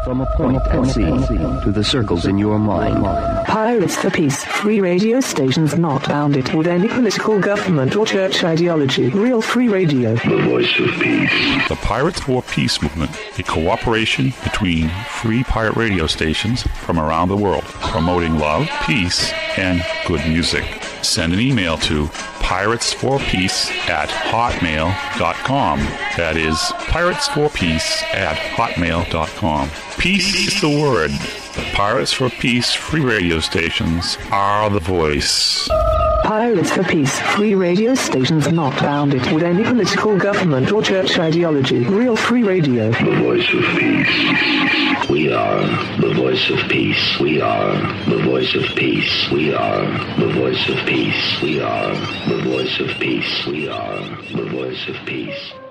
From a point at sea to the circles in your mind. Pirates for Peace, free radio stations not bounded with any political, government or church ideology. Real free radio. The voice of peace. The Pirates for Peace movement, a cooperation between free pirate radio stations from around the world, promoting love, peace, and good music. Send an email to piratesforpeace@hotmail.com. That is piratesforpeace@hotmail.com. Peace is the word. The Pirates for Peace free radio stations are the voice. Pirates for Peace, free radio stations not bounded with any political, government or church ideology. Real free radio. The voice of peace. We are the voice of peace. We are the voice of peace. We are the voice of peace. We are the voice of peace. We are the voice of peace.